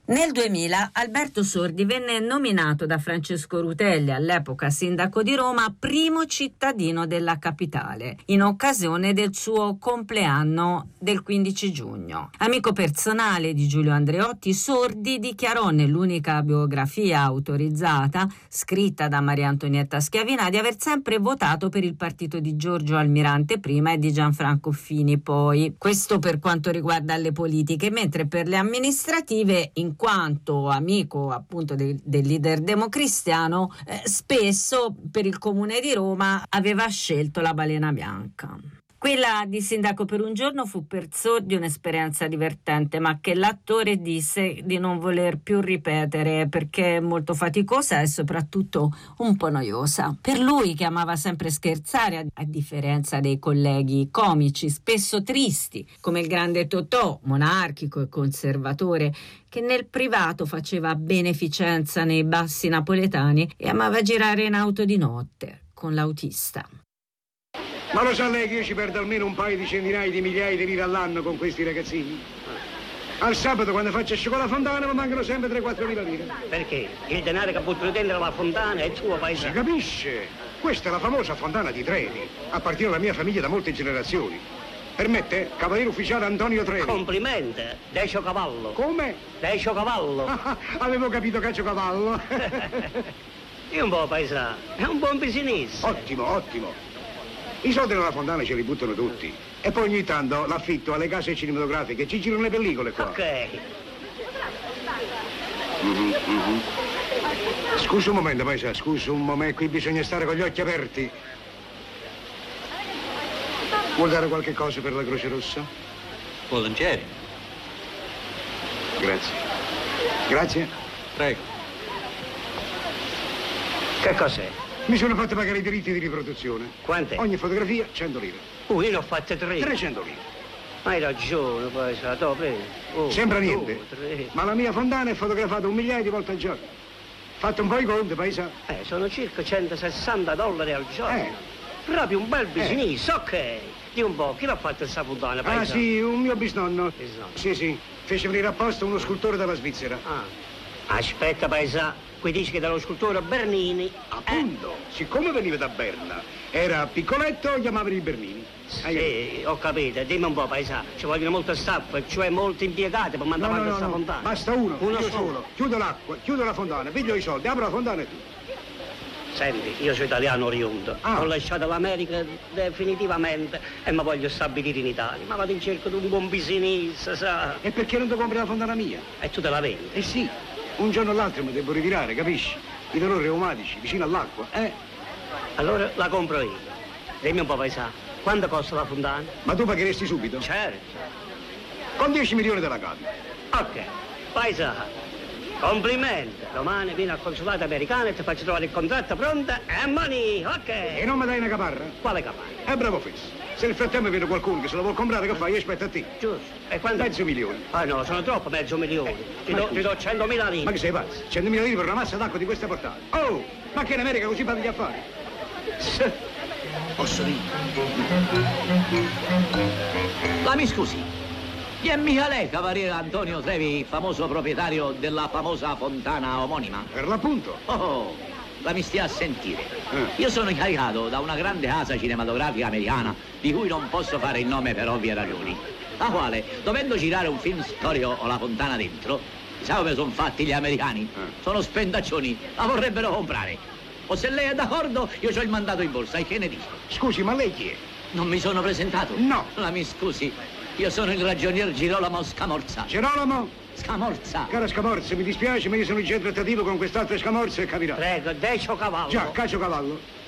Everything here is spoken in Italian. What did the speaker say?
Nel 2000 Alberto Sordi venne nominato da Francesco Rutelli, all'epoca sindaco di Roma, primo cittadino della capitale, in occasione del suo compleanno del 15 giugno. Amico personale di Giulio Andreotti, Sordi dichiarò nell'unica biografia autorizzata, scritta da Maria Antonietta Schiavina, di aver sempre votato per il partito di Giorgio Almirante prima e di Gianfranco Fini poi. Questo per quanto riguarda le politiche, mentre per le amministrative, in quanto amico appunto del leader democristiano, spesso per il Comune di Roma aveva scelto la Balena Bianca. Quella di sindaco per un giorno fu per Sordi un'esperienza divertente, ma che l'attore disse di non voler più ripetere perché è molto faticosa e soprattutto un po' noiosa. Per lui, che amava sempre scherzare, a differenza dei colleghi comici, spesso tristi, come il grande Totò, monarchico e conservatore, che nel privato faceva beneficenza nei bassi napoletani e amava girare in auto di notte con l'autista. Ma lo sa lei che io ci perdo almeno un paio di centinaia di migliaia di lire all'anno con questi ragazzini? Al sabato, quando faccio scioccolata fontana, mi mancano sempre 3-4 mila lire. Perché? Il denaro che buttano dentro la fontana è tuo, paese. Si capisce? Questa è la famosa fontana di Trevi. Appartiene alla mia famiglia da molte generazioni. Permette? Cavaliere ufficiale Antonio Trevi. Complimenti, Decio Cavallo. Come? Decio Cavallo. Avevo capito Caccio Cavallo. E un po', paesà, è un buon business. Ottimo, ottimo. I soldi nella fontana ce li buttano tutti. E poi ogni tanto l'affitto alle case cinematografiche, ci girano le pellicole qua. Ok. Scusa un momento, paesa, scusa un momento, qui bisogna stare con gli occhi aperti. Vuol dare qualche cosa per la Croce Rossa? Volentieri. Grazie. Grazie. Prego. Che cos'è? Mi sono fatto pagare i diritti di riproduzione. Quante? Ogni fotografia 100 lire. Io ne ho fatte 3. 300 lire. Hai ragione, paesà, preso. Sembra niente. 3. Ma la mia fontana è fotografata 1 migliaio di volte al giorno. Fatto un po' i conti, paesa. Sono circa $160 al giorno. Proprio un bel business, ok. Di un po', chi l'ha fatto questa fontana, paesà? Ah sì, un mio bisnonno. Bisnonno. Sì, fece venire apposta uno scultore dalla Svizzera. Aspetta, paesà, qui dici che dallo scultore Bernini. Appunto, siccome veniva da Berna, era piccoletto, chiamavano i Bernini. Sì, ho capito, dimmi un po', paesà, ci vogliono molte staff, cioè molti impiegati per mandare avanti questa fontana. Basta uno Uno solo. Chiudo l'acqua, chiudo la fontana, piglio i soldi, apro la fontana e tutto. Senti, io sono italiano oriundo, ho lasciato l'America definitivamente e mi voglio stabilire in Italia. Ma vado in cerca di un buon business, sa? E perché non ti compri la fontana mia? E tu te la vendi? Eh sì, un giorno o l'altro mi devo ritirare, capisci? I dolori reumatici, vicino all'acqua, Allora la compro io. Dimmi un po', paesà, quanto costa la fontana? Ma tu pagheresti subito? Certo. Con 10 milioni della capi. Ok, paesà. Complimenti, domani vieni al consolato americano e ti faccio trovare il contratto pronto e money, ok? E non mi dai una caparra? Quale caparra? Bravo Fizz. Se nel frattempo viene qualcuno che se lo vuol comprare, che fai? Io aspetto a te. Giusto. E quanto? $500.000. No, sono troppo, $500.000. Ti do 100.000 lire. Ma che sei pazzo? 100.000 lire per una massa d'acqua di questa portata. Oh, ma che in America così fate gli affari? Posso dire? Ma mi scusi. Chi è mica lei, cavaliere Antonio Trevi, famoso proprietario della famosa fontana omonima? Per l'appunto. Oh, la mi stia a sentire. Io sono incaricato da una grande casa cinematografica americana, di cui non posso fare il nome per ovvie ragioni, la quale, dovendo girare un film storico o la fontana dentro, sa come sono fatti gli americani? Sono spendaccioni, la vorrebbero comprare. O se lei è d'accordo, io ho il mandato in borsa, e che ne dice? Scusi, ma lei chi è? Non mi sono presentato? No. La mi scusi, io sono il ragionier Girolamo Scamorza. Girolamo? Scamorza. Cara Scamorza, mi dispiace, ma io sono in trattativo con quest'altra Scamorza e capirà. Prego, Decio Cavallo. Già, Caccio Cavallo.